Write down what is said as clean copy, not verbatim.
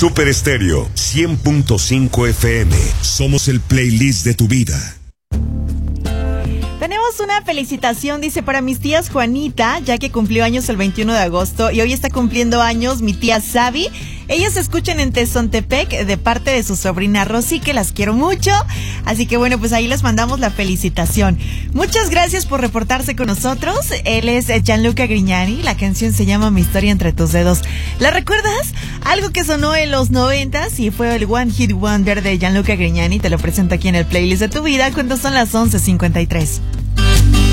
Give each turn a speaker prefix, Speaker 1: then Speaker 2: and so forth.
Speaker 1: Super Estéreo 100.5 FM. Somos el playlist de tu vida.
Speaker 2: Tenemos una felicitación, dice, para mis tías Juanita, ya que cumplió años el 21 de agosto y hoy está cumpliendo años mi tía Sabi. Ellas se escuchan en Tezontepec de parte de su sobrina Rosy, que las quiero mucho. Así que bueno, pues ahí les mandamos la felicitación. Muchas gracias por reportarse con nosotros. Él es Gianluca Grignani. La canción se llama Mi historia entre tus dedos. ¿La recuerdas? Algo que sonó en los 90s y fue el One Hit Wonder de Gianluca Grignani. Te lo presento aquí en el playlist de tu vida cuando son las 11:53.